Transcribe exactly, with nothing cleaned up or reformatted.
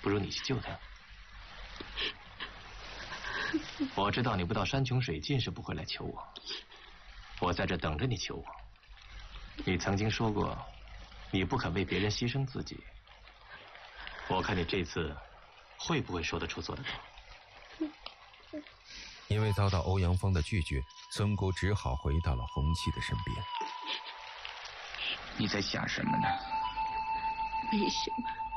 不如你去救他。我知道你不到山穷水尽是不会来求我，我在这等着你求我。你曾经说过，你不肯为别人牺牲自己。我看你这次会不会说得出做得到？ 因为遭到欧阳锋的拒绝，村姑只好回到了红七的身边。 你在想什么呢？ 没什么。